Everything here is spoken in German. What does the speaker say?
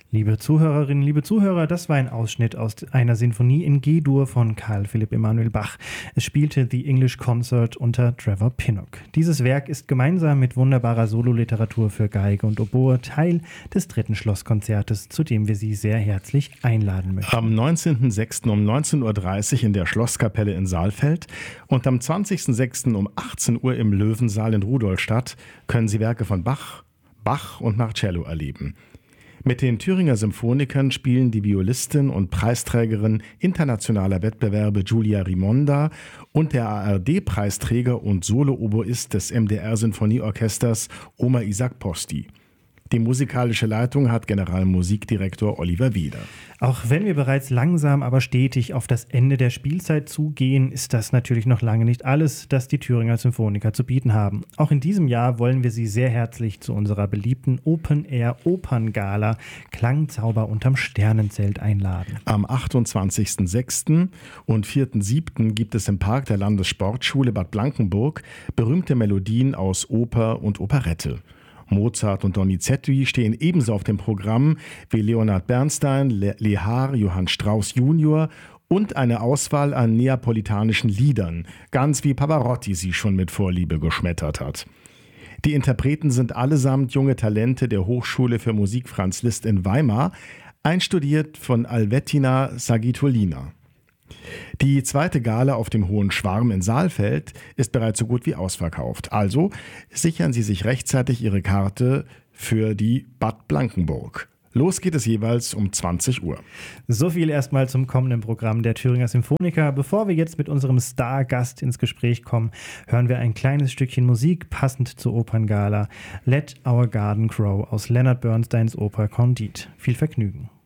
Liebe Zuhörerinnen, liebe Zuhörer, das war ein Ausschnitt aus einer Sinfonie in G-Dur von Carl Philipp Emanuel Bach. Es spielte The English Concert unter Trevor Pinnock. Dieses Werk ist gemeinsam mit wunderbarer Sololiteratur für Geige und Oboe Teil des 3. Schlosskonzertes, zu dem wir Sie sehr herzlich einladen möchten. Am 19.06. um 19.30 Uhr in der Schlosskapelle in Saalfeld und am 20.06. um 18 Uhr im Löwensaal in Rudolstadt können Sie Werke von Bach und Marcello erleben. Mit den Thüringer Symphonikern spielen die Violistin und Preisträgerin internationaler Wettbewerbe Giulia Rimonda und der ARD-Preisträger und Solo-Oboist des MDR-Sinfonieorchesters Omer Isaac Posti. Die musikalische Leitung hat Generalmusikdirektor Oliver Wieder. Auch wenn wir bereits langsam, aber stetig auf das Ende der Spielzeit zugehen, ist das natürlich noch lange nicht alles, das die Thüringer Symphoniker zu bieten haben. Auch in diesem Jahr wollen wir Sie sehr herzlich zu unserer beliebten Open-Air-Operngala Klangzauber unterm Sternenzelt einladen. Am 28.06. und 4.07. gibt es im Park der Landessportschule Bad Blankenburg berühmte Melodien aus Oper und Operette. Mozart und Donizetti stehen ebenso auf dem Programm wie Leonard Bernstein, Lehar, Johann Strauss Junior und eine Auswahl an neapolitanischen Liedern, ganz wie Pavarotti sie schon mit Vorliebe geschmettert hat. Die Interpreten sind allesamt junge Talente der Hochschule für Musik Franz Liszt in Weimar, einstudiert von Alvettina Sagitolina. Die zweite Gala auf dem Hohen Schwarm in Saalfeld ist bereits so gut wie ausverkauft. Also sichern Sie sich rechtzeitig Ihre Karte für die Bad Blankenburg. Los geht es jeweils um 20 Uhr. So viel erstmal zum kommenden Programm der Thüringer Symphoniker. Bevor wir jetzt mit unserem Stargast ins Gespräch kommen, hören wir ein kleines Stückchen Musik, passend zur Operngala. Let Our Garden Grow aus Leonard Bernsteins Oper Candide. Viel Vergnügen.